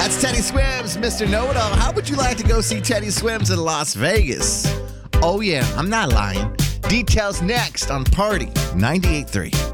That's Teddy Swims, Mr. Know-It-All. How would you like to go see Teddy Swims in Las Vegas? Oh, yeah, I'm not lying. Details next on Party 98.3.